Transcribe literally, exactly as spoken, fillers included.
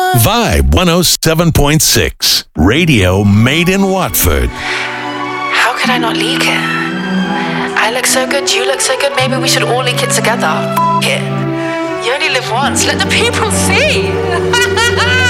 Vibe one oh seven point six. Radio made in Watford. How could I not leak it? I look so good, you look so good, maybe we should all leak it together. F- it. You only live once, let the people see.